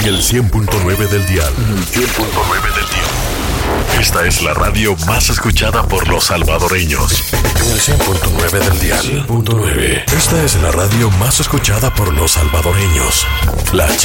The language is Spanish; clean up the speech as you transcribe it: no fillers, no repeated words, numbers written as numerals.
el 100.9 del dial. Esta es la radio más escuchada por los salvadoreños. En el 100.9 del dial. 100.9. Esta es la radio más escuchada por los salvadoreños. La